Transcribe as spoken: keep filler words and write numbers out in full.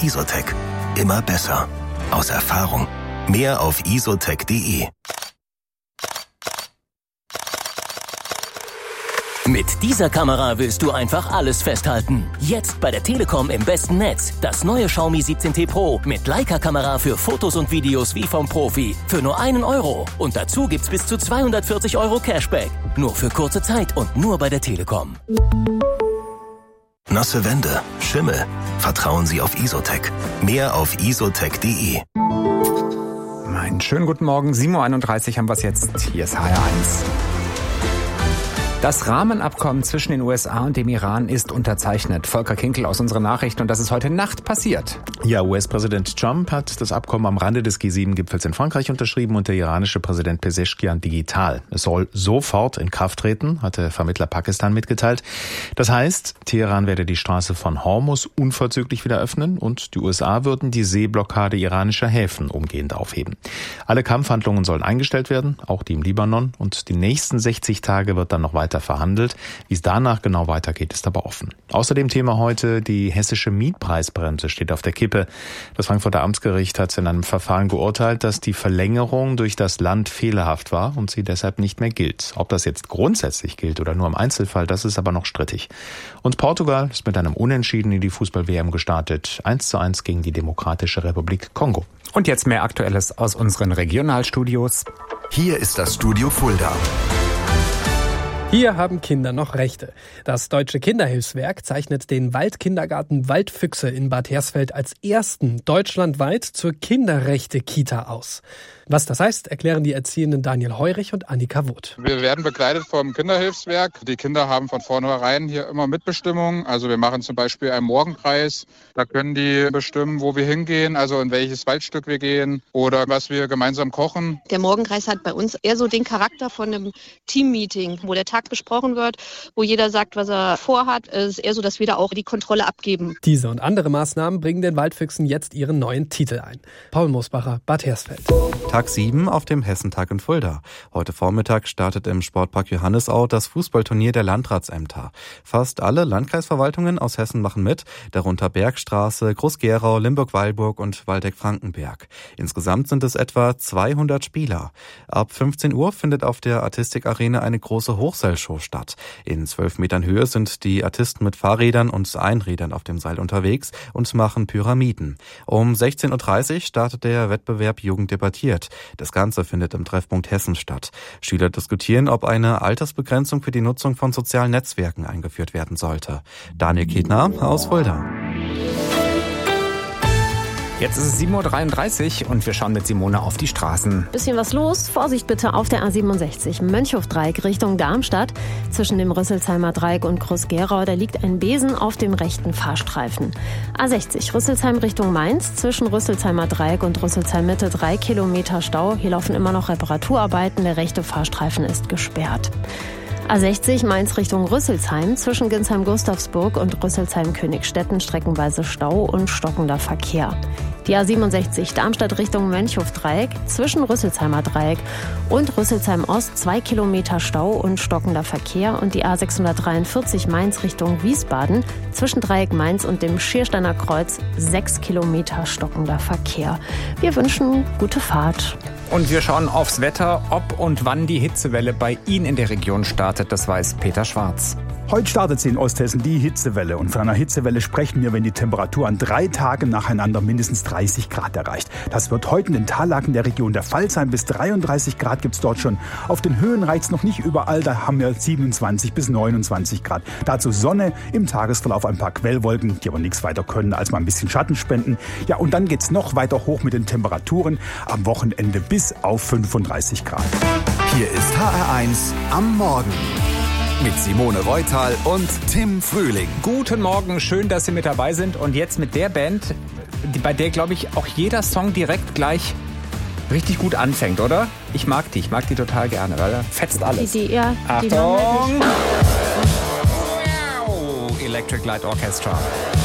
Isotec. Immer besser. Aus Erfahrung. Mehr auf isotec punkt de. Mit dieser Kamera willst du einfach alles festhalten. Jetzt bei der Telekom im besten Netz. Das neue Xiaomi siebzehn T Pro mit Leica-Kamera für Fotos und Videos wie vom Profi. Für nur einen Euro. Und dazu gibt's bis zu zweihundertvierzig Euro Cashback. Nur für kurze Zeit und nur bei der Telekom. Nasse Wände, Schimmel. Vertrauen Sie auf Isotec. Mehr auf isotec punkt de. Einen schönen guten Morgen. sieben Uhr einunddreißig haben wir es jetzt. Hier ist H R eins. Das Rahmenabkommen zwischen den U S A und dem Iran ist unterzeichnet. Volker Kinkel aus unserer Nachricht, und das ist heute Nacht passiert. Ja, U S-Präsident Trump hat das Abkommen am Rande des G sieben Gipfels in Frankreich unterschrieben und der iranische Präsident Pezeshkian digital. Es soll sofort in Kraft treten, hatte Vermittler Pakistan mitgeteilt. Das heißt, Teheran werde die Straße von Hormuz unverzüglich wieder öffnen und die U S A würden die Seeblockade iranischer Häfen umgehend aufheben. Alle Kampfhandlungen sollen eingestellt werden, auch die im Libanon, und die nächsten sechzig Tage wird dann noch weiter verhandelt. Wie es danach genau weitergeht, ist aber offen. Außerdem Thema heute, die hessische Mietpreisbremse steht auf der Kippe. Das Frankfurter Amtsgericht hat in einem Verfahren geurteilt, dass die Verlängerung durch das Land fehlerhaft war und sie deshalb nicht mehr gilt. Ob das jetzt grundsätzlich gilt oder nur im Einzelfall, das ist aber noch strittig. Und Portugal ist mit einem Unentschieden in die Fußball-W M gestartet. eins zu eins gegen die Demokratische Republik Kongo. Und jetzt mehr Aktuelles aus unseren Regionalstudios. Hier ist das Studio Fulda. Hier haben Kinder noch Rechte. Das Deutsche Kinderhilfswerk zeichnet den Waldkindergarten Waldfüchse in Bad Hersfeld als ersten deutschlandweit zur Kinderrechte-Kita aus. Was das heißt, erklären die Erziehenden Daniel Heurich und Annika Woth. Wir werden begleitet vom Kinderhilfswerk. Die Kinder haben von vornherein hier immer Mitbestimmung. Also wir machen zum Beispiel einen Morgenkreis. Da können die bestimmen, wo wir hingehen, also in welches Waldstück wir gehen oder was wir gemeinsam kochen. Der Morgenkreis hat bei uns eher so den Charakter von einem Teammeeting, wo der Tag besprochen wird, wo jeder sagt, was er vorhat. Es ist eher so, dass wir da auch die Kontrolle abgeben. Diese und andere Maßnahmen bringen den Waldfüchsen jetzt ihren neuen Titel ein. Paul Mosbacher, Bad Hersfeld. Tag sieben auf dem Hessentag in Fulda. Heute Vormittag startet im Sportpark Johannisau das Fußballturnier der Landratsämter. Fast alle Landkreisverwaltungen aus Hessen machen mit, darunter Bergstraße, Groß-Gerau, Limburg-Weilburg und Waldeck-Frankenberg. Insgesamt sind es etwa zweihundert Spieler. Ab fünfzehn Uhr findet auf der Artistik-Arena eine große Hochseilshow statt. In zwölf Metern Höhe sind die Artisten mit Fahrrädern und Einrädern auf dem Seil unterwegs und machen Pyramiden. Um sechzehn Uhr dreißig startet der Wettbewerb Jugend debattiert. Das Ganze findet im Treffpunkt Hessen statt. Schüler diskutieren, ob eine Altersbegrenzung für die Nutzung von sozialen Netzwerken eingeführt werden sollte. Daniel Kietner aus Fulda. Jetzt ist es sieben Uhr dreiunddreißig und wir schauen mit Simone auf die Straßen. Bisschen was los. Vorsicht bitte auf der A siebenundsechzig Mönchhof-Dreieck Richtung Darmstadt. Zwischen dem Rüsselsheimer Dreieck und Groß-Gerau, da liegt ein Besen auf dem rechten Fahrstreifen. A sechzig Rüsselsheim Richtung Mainz. Zwischen Rüsselsheimer Dreieck und Rüsselsheim Mitte drei Kilometer Stau. Hier laufen immer noch Reparaturarbeiten. Der rechte Fahrstreifen ist gesperrt. A sechzig Mainz Richtung Rüsselsheim, zwischen Ginsheim-Gustavsburg und Rüsselsheim-Königstetten streckenweise Stau und stockender Verkehr. Die A siebenundsechzig Darmstadt Richtung Mönchhof-Dreieck, zwischen Rüsselsheimer Dreieck und Rüsselsheim Ost zwei Kilometer Stau und stockender Verkehr. Und die A sechshundertdreiundvierzig Mainz Richtung Wiesbaden, zwischen Dreieck Mainz und dem Schiersteiner Kreuz sechs Kilometer stockender Verkehr. Wir wünschen gute Fahrt. Und wir schauen aufs Wetter, ob und wann die Hitzewelle bei Ihnen in der Region startet. Das weiß Peter Schwarz. Heute startet sie in Osthessen, die Hitzewelle. Und von einer Hitzewelle sprechen wir, wenn die Temperatur an drei Tagen nacheinander mindestens dreißig Grad erreicht. Das wird heute in den Tallagen der Region der Fall sein. Bis dreiunddreißig Grad gibt's dort schon. Auf den Höhen reicht's noch nicht überall. Da haben wir siebenundzwanzig bis neunundzwanzig Grad. Dazu Sonne, im Tagesverlauf ein paar Quellwolken, die aber nichts weiter können, als mal ein bisschen Schatten spenden. Ja, und dann geht's noch weiter hoch mit den Temperaturen. Am Wochenende bis auf fünfunddreißig Grad. Hier ist H R eins am Morgen. Mit Simone Reutal und Tim Frühling. Guten Morgen, schön, dass Sie mit dabei sind. Und jetzt mit der Band, die, bei der, glaube ich, auch jeder Song direkt gleich richtig gut anfängt, oder? Ich mag die, ich mag die total gerne, weil da fetzt alles. Die, die, ja, Achtung! die Electric Light Orchestra.